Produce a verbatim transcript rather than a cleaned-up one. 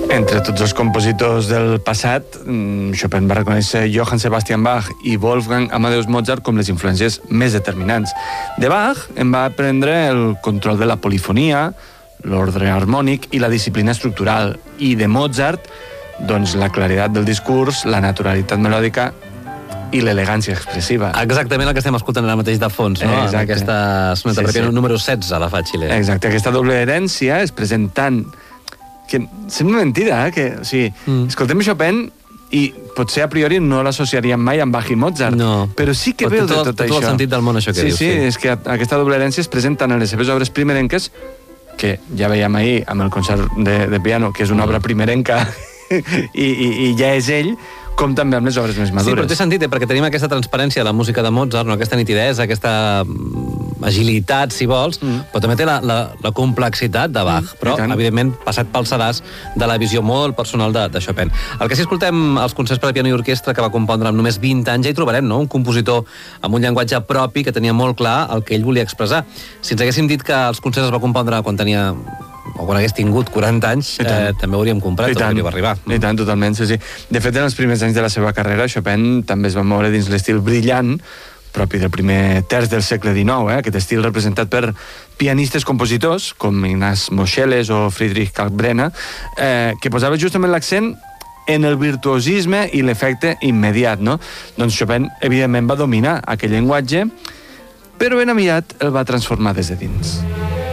Entre tots els compositors del passat, Chopin va reconèixer Johann Sebastian Bach i Wolfgang Amadeus Mozart com les influències més determinants. De Bach en va aprendre el control de la polifonia, l'ordre harmònic i la disciplina estructural, i de Mozart, doncs, la claritat del discurs, la naturalitat melòdica i l'elegància expressiva. Exactament el que estem escoltant ara mateix de fons, no? Exacte. Aquesta sonata per piano número setze, la fa Xile. Exacte, aquesta doble herència es presentant que sembla mentida, eh? Que, o sigui, mm. escoltem Chopin i potser a priori no l'associaríem mai amb Bach i Mozart, no. Però sí que però veu de tot, tot això. Té tot el sentit del món, això que sí, dius. Sí, sí, és que aquesta doble herència es presenta en les seves obres primerenques, que ja veiem ahir amb el concert de, de piano, que és una obra primerenca i, i, i ja és ell, com també amb les obres més madures. Sí, però té sentit, eh? Perquè tenim aquesta transparència de la música de Mozart, no? Aquesta nitidesa, aquesta agilitat, si vols, mm. però també té la, la, la complexitat de Bach, mm. però, evidentment, passat pel sedàs de la visió molt personal de, de Chopin. El que sí escoltem els concerts per a piano i orquestra que va compondre amb només vint anys, ja hi trobarem, no? Un compositor amb un llenguatge propi que tenia molt clar el que ell volia expressar. Si ens haguéssim dit que els concerts es va compondre quan tenia o quan hagués tingut quaranta anys, eh, també hauríem comprat tot el que va arribar. I tant, totalment, sí, sí. De fet, en els primers anys de la seva carrera, Chopin també es va moure dins l'estil brillant, propi del primer terç del segle dinou, eh? Aquest estil representat per pianistes-compositors, com Ignaz Moscheles o Friedrich Kalkbrenner, eh, que posava justament l'accent en el virtuosisme i l'efecte immediat, no? Doncs Chopin, evidentment, va dominar aquell llenguatge, però ben aviat el va transformar des de dins.